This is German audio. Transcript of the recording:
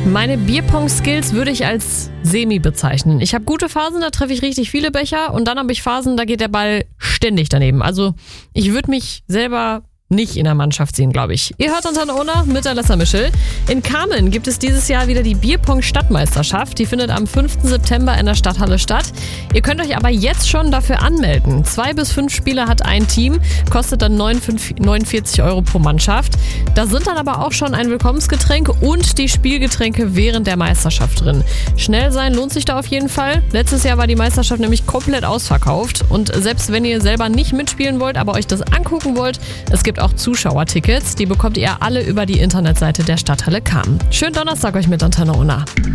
Meine Bierpong-Skills würde ich als semi bezeichnen. Ich habe gute Phasen, da treffe ich richtig viele Becher und dann habe ich Phasen, da geht der Ball ständig daneben. Also ich würde mich selber nicht in der Mannschaft sehen, glaube ich. Ihr hört Antenne Unna mit Alessa Mischel. In Kamen gibt es dieses Jahr wieder die Bierpong-Stadtmeisterschaft. Die findet am 5. September in der Stadthalle statt. Ihr könnt euch aber jetzt schon dafür anmelden. 2 bis 5 Spieler hat ein Team, kostet dann 49 € pro Mannschaft. Da sind dann aber auch schon ein Willkommensgetränk und die Spielgetränke während der Meisterschaft drin. Schnell sein lohnt sich da auf jeden Fall. Letztes Jahr war die Meisterschaft nämlich komplett ausverkauft. Und selbst wenn ihr selber nicht mitspielen wollt, aber euch das angucken wollt, es gibt auch Zuschauertickets. Die bekommt ihr alle über die Internetseite der Stadthalle Kamen. Schönen Donnerstag euch mit Antenne Unna.